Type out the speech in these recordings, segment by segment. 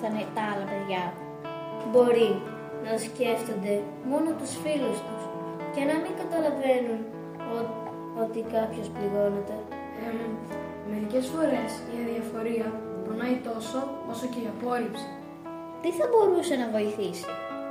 τα άλλα παιδιά. Μπορεί να σκέφτονται μόνο τους φίλους τους και να μην καταλαβαίνουν ότι κάποιος πληγώνεται. Μερικές φορές η αδιαφορία πονάει τόσο όσο και η απόρριψη. Τι θα μπορούσε να βοηθήσει?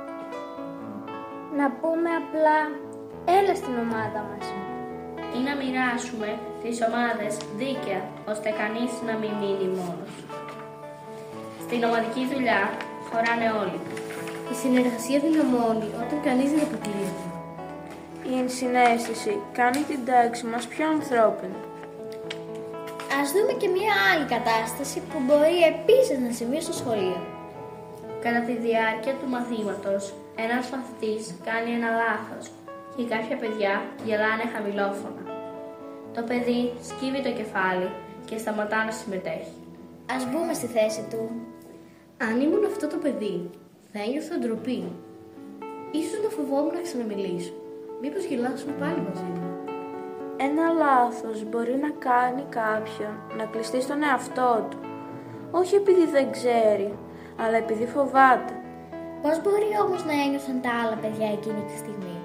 Να πούμε απλά, έλα στην ομάδα μας. Ή να μοιράσουμε τις ομάδες δίκαια, ώστε κανείς να μην μείνει μόνος. Στην ομαδική δουλειά χωράνε όλοι. Η συνεργασία δυναμώνει όταν κανείς δεν αποκλείεται. Η ενσυναίσθηση κάνει την τάξη μας πιο ανθρώπινη. Ας δούμε και μια άλλη κατάσταση που μπορεί επίσης να συμβεί στο σχολείο. Κατά τη διάρκεια του μαθήματος, ένας μαθητής κάνει ένα λάθος και κάποια παιδιά γελάνε χαμηλόφωνα. Το παιδί σκύβει το κεφάλι και σταματά να συμμετέχει. Ας μπούμε στη θέση του. Αν ήμουν αυτό το παιδί, θα ένιωθα ντροπή. Ίσως να φοβόμουν να ξαναμιλήσω. Μήπως γελάσουν πάλι μαζί μου. Ένα λάθος μπορεί να κάνει κάποιον να κλειστεί στον εαυτό του. Όχι επειδή δεν ξέρει, αλλά επειδή φοβάται. Πώς μπορεί όμως να ένιωθαν τα άλλα παιδιά εκείνη τη στιγμή?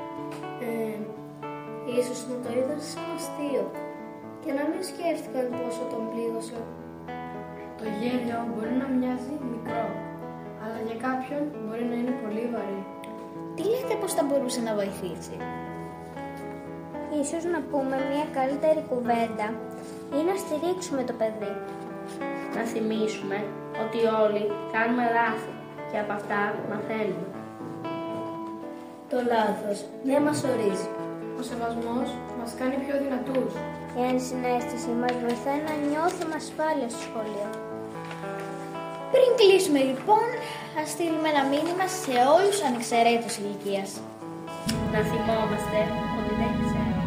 Ίσως να το είδαν σαν αστείο και να μην σκέφτηκαν πόσο τον πλήγωσαν. Το γέλιο μπορεί να μοιάζει μικρό, αλλά για κάποιον μπορεί να είναι πολύ βαρύ. Τι λέτε πως θα μπορούσε να βοηθήσει? Ίσως να πούμε μια καλύτερη κουβέντα ή να στηρίξουμε το παιδί. Να θυμίσουμε ότι όλοι κάνουμε λάθη και από αυτά μαθαίνουμε. Το λάθος δεν μας ορίζει. Ο σεβασμός μας κάνει πιο δυνατούς. Η ενσυναίσθηση μας βοηθάει να νιώθουμε ασφάλεια στο σχολείο. Πριν κλείσουμε λοιπόν, ας στείλουμε ένα μήνυμα σε όλους ανεξαιρέτως ηλικίας. Να θυμόμαστε ότι δεν ξέρουμε.